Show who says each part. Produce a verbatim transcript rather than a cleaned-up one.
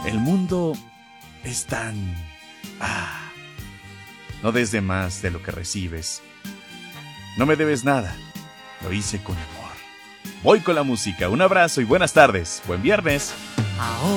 Speaker 1: El mundo es tan... Ah, no des de más de lo que recibes. No me debes nada. Lo hice con amor. Voy con la música. Un abrazo y buenas tardes. Buen viernes.
Speaker 2: Ahora